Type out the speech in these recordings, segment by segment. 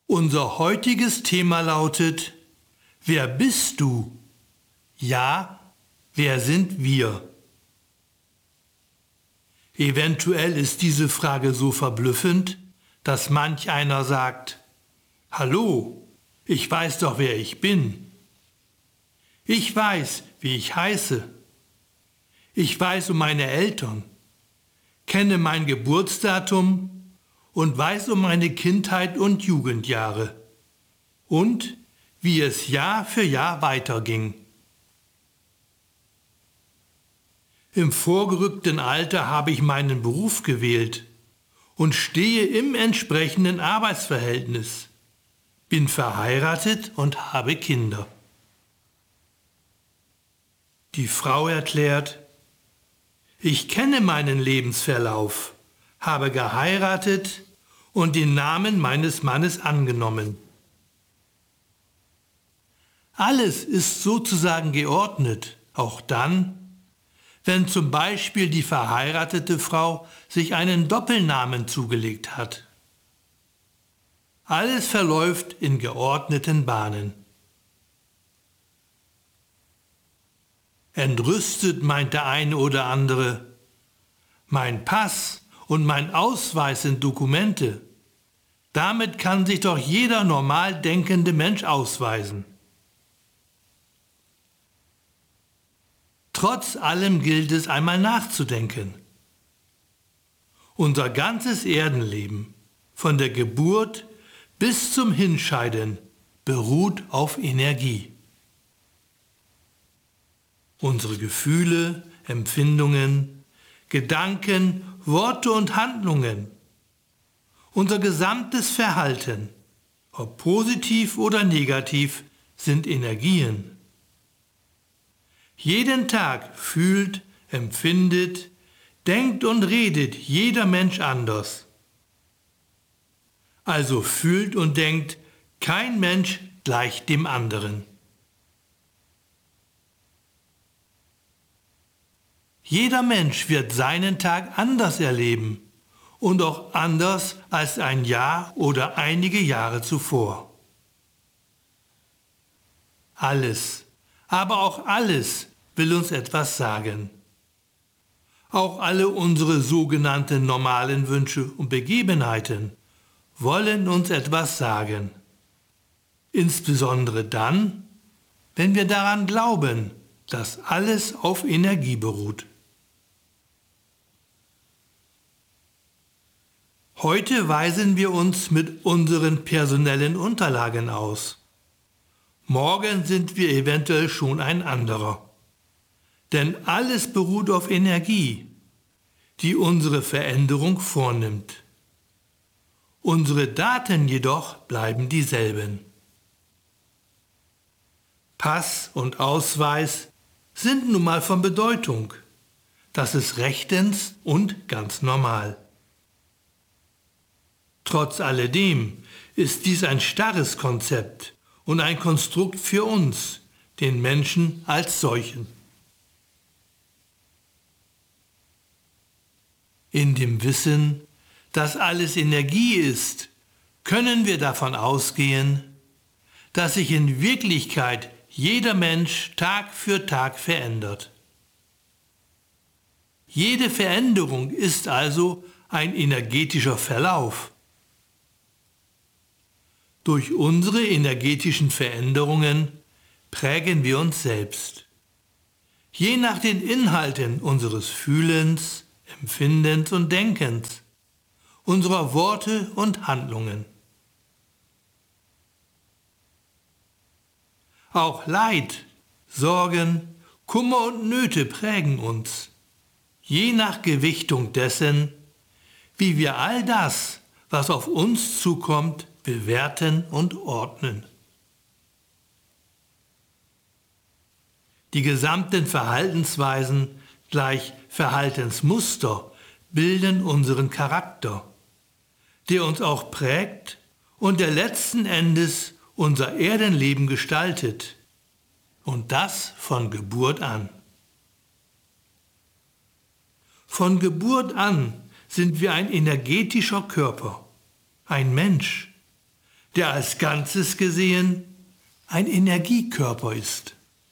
Unser heutiges Thema lautet: Wer bist du? Ja, wer sind wir? Eventuell ist diese Frage so verblüffend, dass manch einer sagt: Hallo, ich weiß doch, wer ich bin. Ich weiß, wie ich heiße. Ich weiß um meine Eltern, kenne mein Geburtsdatum und weiß um meine Kindheit und Jugendjahre und wie es Jahr für Jahr weiterging. Im vorgerückten Alter habe ich meinen Beruf gewählt und stehe im entsprechenden Arbeitsverhältnis, bin verheiratet und habe Kinder. Die Frau erklärt: Ich kenne meinen Lebensverlauf, habe geheiratet und den Namen meines Mannes angenommen. Alles ist sozusagen geordnet, auch dann, wenn zum Beispiel die verheiratete Frau sich einen Doppelnamen zugelegt hat. Alles verläuft in geordneten Bahnen. Entrüstet meint der eine oder andere: Mein Pass und mein Ausweis sind Dokumente. Damit kann sich doch jeder normal denkende Mensch ausweisen. Trotz allem gilt es einmal nachzudenken. Unser ganzes Erdenleben, von der Geburt bis zum Hinscheiden, beruht auf Energie. Unsere Gefühle, Empfindungen, Gedanken, Worte und Handlungen, unser gesamtes Verhalten, ob positiv oder negativ, sind Energien. Jeden Tag fühlt, empfindet, denkt und redet jeder Mensch anders. Also fühlt und denkt kein Mensch gleich dem anderen. Jeder Mensch wird seinen Tag anders erleben und auch anders als ein Jahr oder einige Jahre zuvor. Alles, aber auch alles will uns etwas sagen. Auch alle unsere sogenannten normalen Wünsche und Begebenheiten wollen uns etwas sagen. Insbesondere dann, wenn wir daran glauben, dass alles auf Energie beruht. Heute weisen wir uns mit unseren personellen Unterlagen aus. Morgen sind wir eventuell schon ein anderer. Denn alles beruht auf Energie, die unsere Veränderung vornimmt. Unsere Daten jedoch bleiben dieselben. Pass und Ausweis sind nun mal von Bedeutung. Das ist rechtens und ganz normal. Trotz alledem ist dies ein starres Konzept und ein Konstrukt für uns, den Menschen als solchen. In dem Wissen, dass alles Energie ist, können wir davon ausgehen, dass sich in Wirklichkeit jeder Mensch Tag für Tag verändert. Jede Veränderung ist also ein energetischer Verlauf. Durch unsere energetischen Veränderungen prägen wir uns selbst. Je nach den Inhalten unseres Fühlens, Empfindens und Denkens, unserer Worte und Handlungen. Auch Leid, Sorgen, Kummer und Nöte prägen uns, je nach Gewichtung dessen, wie wir all das, was auf uns zukommt, bewerten und ordnen. Die gesamten Verhaltensweisen gleich Verhaltensmuster bilden unseren Charakter, der uns auch prägt und der letzten Endes unser Erdenleben gestaltet. Und das von Geburt an. Von Geburt an sind wir ein energetischer Körper, ein Mensch, der als Ganzes gesehen ein Energiekörper ist.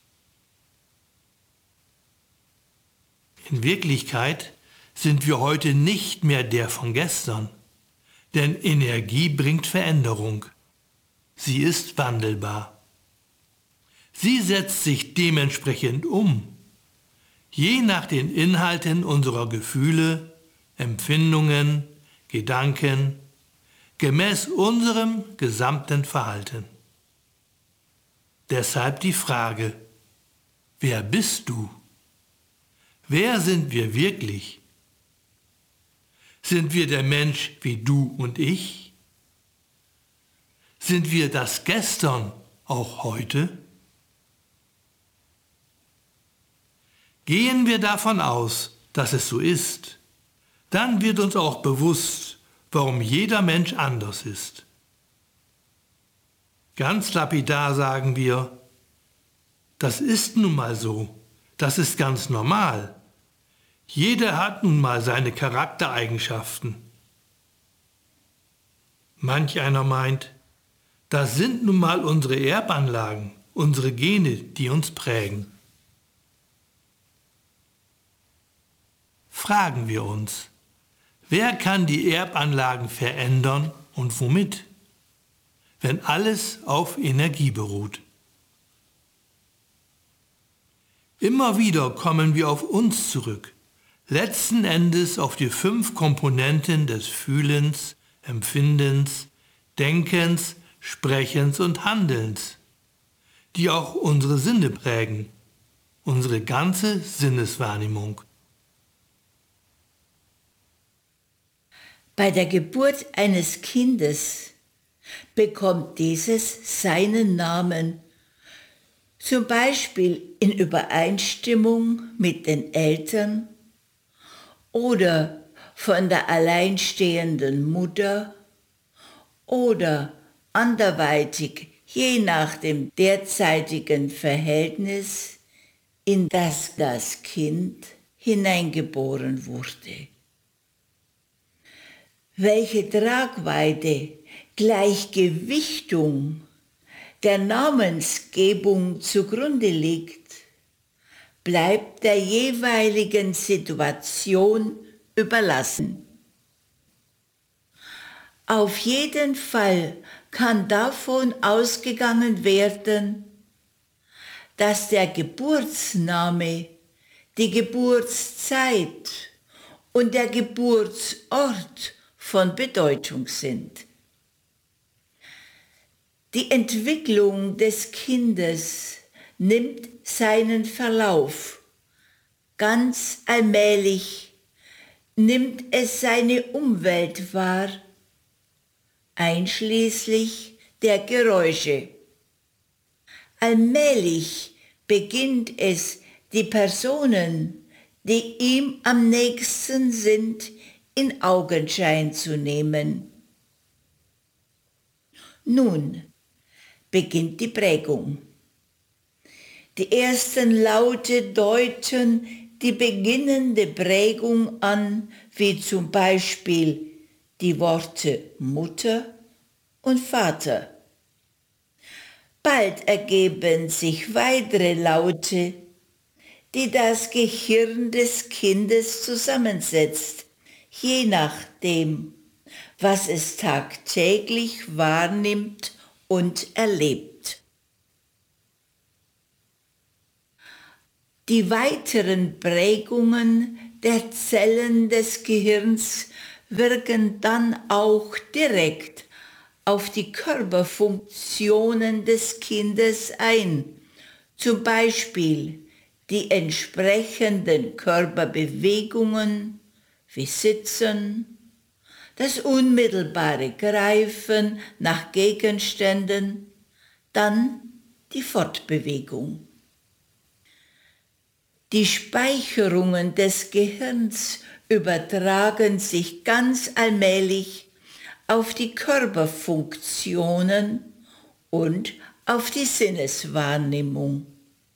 In Wirklichkeit sind wir heute nicht mehr der von gestern, denn Energie bringt Veränderung. Sie ist wandelbar. Sie setzt sich dementsprechend um, je nach den Inhalten unserer Gefühle, Empfindungen, Gedanken, gemäß unserem gesamten Verhalten. Deshalb die Frage: Wer bist du? Wer sind wir wirklich? Sind wir der Mensch wie du und ich? Sind wir das Gestern auch heute? Gehen wir davon aus, dass es so ist, dann wird uns auch bewusst, warum jeder Mensch anders ist. Ganz lapidar sagen wir: Das ist nun mal so, das ist ganz normal. Jeder hat nun mal seine Charaktereigenschaften. Manch einer meint, das sind nun mal unsere Erbanlagen, unsere Gene, die uns prägen. Fragen wir uns: Wer kann die Erbanlagen verändern und womit, wenn alles auf Energie beruht? Immer wieder kommen wir auf uns zurück, letzten Endes auf die 5 Komponenten des Fühlens, Empfindens, Denkens, Sprechens und Handelns, die auch unsere Sinne prägen, unsere ganze Sinneswahrnehmung. Bei der Geburt eines Kindes bekommt dieses seinen Namen, zum Beispiel in Übereinstimmung mit den Eltern oder von der alleinstehenden Mutter oder anderweitig, je nach dem derzeitigen Verhältnis, in das das Kind hineingeboren wurde. Welche Tragweite, Gleichgewichtung der Namensgebung zugrunde liegt, bleibt der jeweiligen Situation überlassen. Auf jeden Fall kann davon ausgegangen werden, dass der Geburtsname, die Geburtszeit und der Geburtsort von Bedeutung sind. Die Entwicklung des Kindes nimmt seinen Verlauf. Ganz allmählich nimmt es seine Umwelt wahr, einschließlich der Geräusche. Allmählich beginnt es, die Personen, die ihm am nächsten sind, in Augenschein zu nehmen. Nun beginnt die Prägung. Die ersten Laute deuten die beginnende Prägung an, wie zum Beispiel die Worte Mutter und Vater. Bald ergeben sich weitere Laute, die das Gehirn des Kindes zusammensetzt, je nachdem, was es tagtäglich wahrnimmt und erlebt. Die weiteren Prägungen der Zellen des Gehirns wirken dann auch direkt auf die Körperfunktionen des Kindes ein, zum Beispiel die entsprechenden Körperbewegungen wie Sitzen, das unmittelbare Greifen nach Gegenständen, dann die Fortbewegung. Die Speicherungen des Gehirns übertragen sich ganz allmählich auf die Körperfunktionen und auf die Sinneswahrnehmung.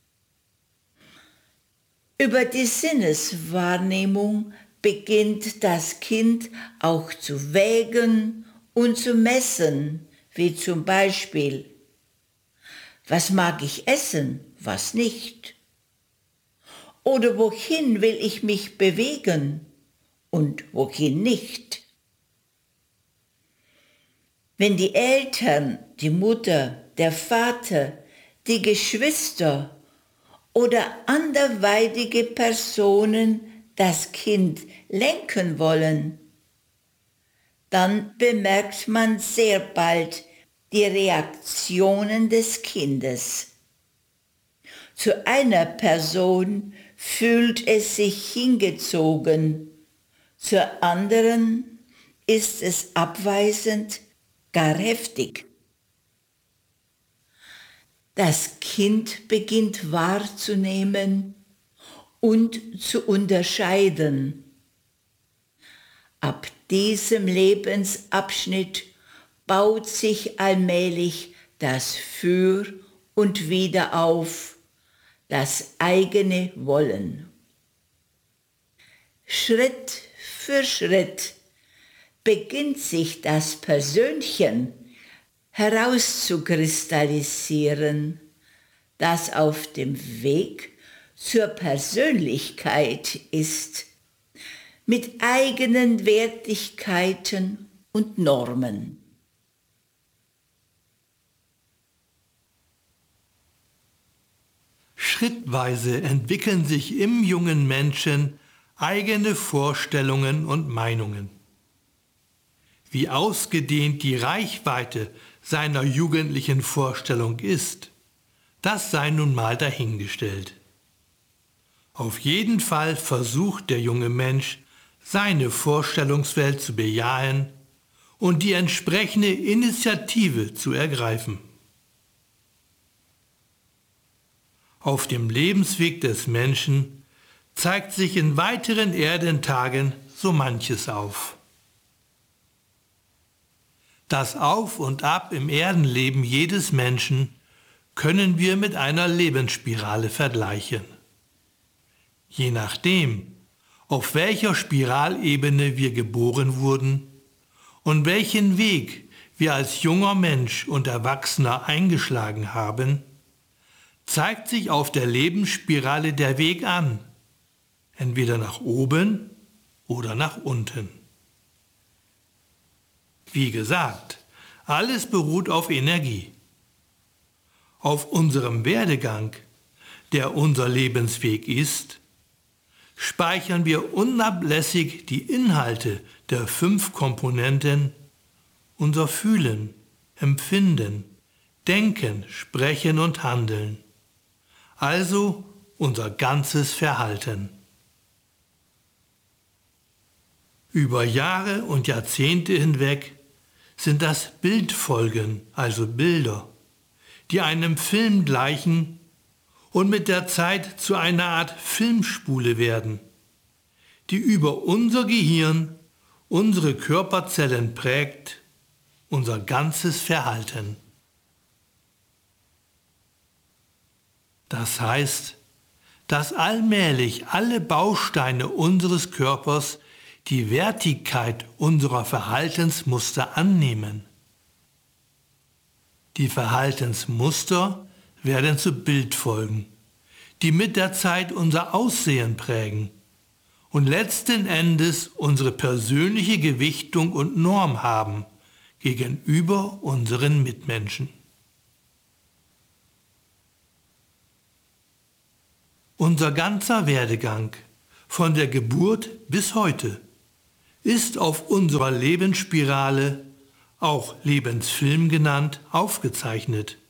Über die Sinneswahrnehmung beginnt das Kind auch zu wägen und zu messen, wie zum Beispiel, was mag ich essen, was nicht? Oder wohin will ich mich bewegen und wohin nicht? Wenn die Eltern, die Mutter, der Vater, die Geschwister oder anderweitige Personen das Kind lenken wollen, dann bemerkt man sehr bald die Reaktionen des Kindes. Zu einer Person fühlt es sich hingezogen, zur anderen ist es abweisend, gar heftig. Das Kind beginnt wahrzunehmen und zu unterscheiden. Ab diesem Lebensabschnitt baut sich allmählich das Für und Wider auf, das eigene Wollen. Schritt für Schritt beginnt sich das Persönchen herauszukristallisieren, das auf dem Weg zur Persönlichkeit ist, mit eigenen Wertigkeiten und Normen. Schrittweise entwickeln sich im jungen Menschen eigene Vorstellungen und Meinungen. Wie ausgedehnt die Reichweite seiner jugendlichen Vorstellung ist, das sei nun mal dahingestellt. Auf jeden Fall versucht der junge Mensch, seine Vorstellungswelt zu bejahen und die entsprechende Initiative zu ergreifen. Auf dem Lebensweg des Menschen zeigt sich in weiteren Erdentagen so manches auf. Das Auf und Ab im Erdenleben jedes Menschen können wir mit einer Lebensspirale vergleichen. Je nachdem, auf welcher Spiralebene wir geboren wurden und welchen Weg wir als junger Mensch und Erwachsener eingeschlagen haben, zeigt sich auf der Lebensspirale der Weg an, entweder nach oben oder nach unten. Wie gesagt, alles beruht auf Energie. Auf unserem Werdegang, der unser Lebensweg ist, speichern wir unablässig die Inhalte der 5 Komponenten, unser Fühlen, Empfinden, Denken, Sprechen und Handeln, also unser ganzes Verhalten. Über Jahre und Jahrzehnte hinweg sind das Bildfolgen, also Bilder, die einem Film gleichen und mit der Zeit zu einer Art Filmspule werden, die über unser Gehirn, unsere Körperzellen prägt, unser ganzes Verhalten. Das heißt, dass allmählich alle Bausteine unseres Körpers die Wertigkeit unserer Verhaltensmuster annehmen. Die Verhaltensmuster werden zu Bildfolgen, die mit der Zeit unser Aussehen prägen und letzten Endes unsere persönliche Gewichtung und Norm haben gegenüber unseren Mitmenschen. Unser ganzer Werdegang, von der Geburt bis heute, ist auf unserer Lebensspirale, auch Lebensfilm genannt, aufgezeichnet.